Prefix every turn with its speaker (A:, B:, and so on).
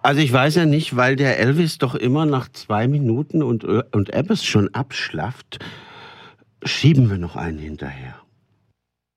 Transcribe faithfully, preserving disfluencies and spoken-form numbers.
A: Also ich weiß ja nicht, weil der Elvis doch immer nach zwei Minuten und, und Ebbes schon abschlafft, schieben wir noch einen hinterher.